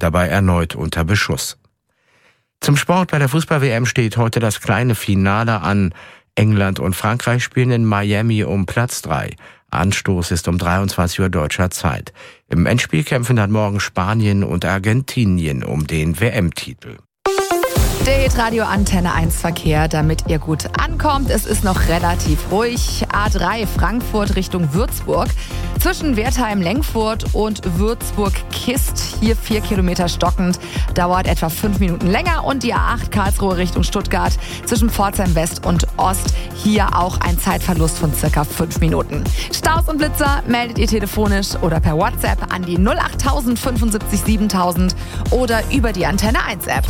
dabei erneut unter Beschuss. Zum Sport: Bei der Fußball-WM steht heute das kleine Finale an. England und Frankreich spielen in Miami um Platz 3. Anstoß ist um 23 Uhr deutscher Zeit. Im Endspiel kämpfen dann morgen Spanien und Argentinien um den WM-Titel. Der Hitradio Antenne 1 Verkehr, damit ihr gut ankommt. Es ist noch relativ ruhig. A3 Frankfurt Richtung Würzburg. Zwischen Wertheim-Lengfurt und Würzburg-Kist. Hier 4 Kilometer stockend. Dauert etwa 5 Minuten länger. Und die A8 Karlsruhe Richtung Stuttgart. Zwischen Pforzheim West und Ost. Hier auch ein Zeitverlust von circa 5 Minuten. Staus und Blitzer meldet ihr telefonisch oder per WhatsApp an die 08000 75 7000 oder über die Antenne 1 App.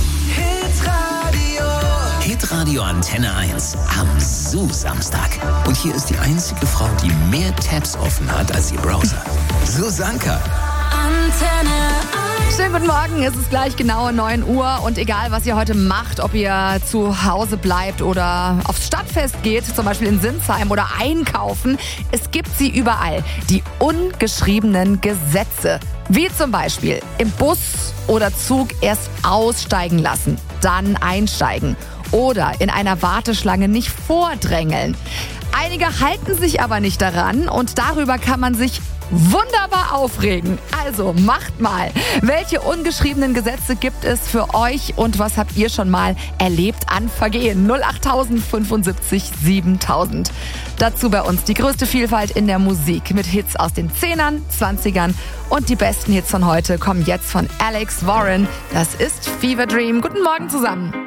Hitradio Antenne 1 am Samstag. Und hier ist die einzige Frau, die mehr Tabs offen hat als ihr Browser. Susanka. Antenne 1. Schönen guten Morgen, es ist gleich genau 9 Uhr und egal, was ihr heute macht, ob ihr zu Hause bleibt oder aufs Stadtfest geht, zum Beispiel in Sinsheim oder einkaufen, es gibt sie überall, die ungeschriebenen Gesetze. Wie zum Beispiel im Bus oder Zug erst aussteigen lassen, dann einsteigen oder in einer Warteschlange nicht vordrängeln. Einige halten sich aber nicht daran und darüber kann man sich wunderbar aufregen. Also macht mal. Welche ungeschriebenen Gesetze gibt es für euch und was habt ihr schon mal erlebt an Vergehen? 08000 75 7000. Dazu bei uns die größte Vielfalt in der Musik mit Hits aus den 10ern, 20ern und die besten Hits von heute kommen jetzt von Alex Warren. Das ist Fever Dream. Guten Morgen zusammen.